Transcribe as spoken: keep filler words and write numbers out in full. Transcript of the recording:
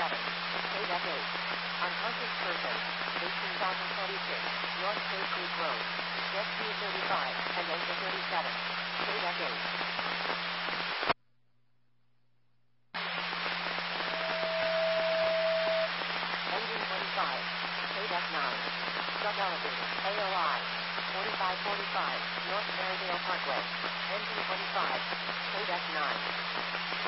seven. K-Deck eight. Unconscious person. eighteen thousand twenty-six. North State Creek Road. Jet Q thirty-five and Enter thirty-seven. K-Deck eight. Engine twenty-five. K-Deck nine. Sub-elevator. A O I. forty-five forty-five. North Marydale Parkway. Engine twenty-five. K-Deck nine.